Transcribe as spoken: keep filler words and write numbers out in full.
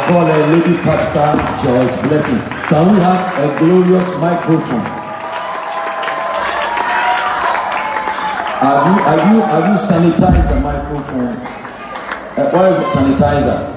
call her Lady Pastor Joyce Blessing. Can we have a glorious microphone? Have you, have you, have you sanitized the microphone? Uh, where is the sanitizer?